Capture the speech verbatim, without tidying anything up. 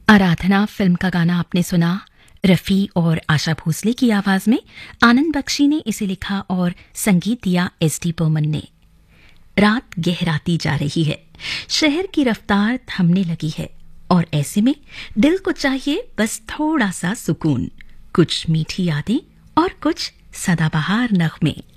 आराधना film का गाना आपने सुना। रफ़ी और आशा भोसले की आवाज में आनंद बख्शी ने इसे लिखा और संगीत दिया एस डी बर्मन ने। रात गहराती जा रही है, शहर की रफ्तार थमने लगी है और ऐसे में दिल को चाहिए बस थोड़ा सा सुकून, कुछ मीठी यादें और कुछ सदाबहार नगमे।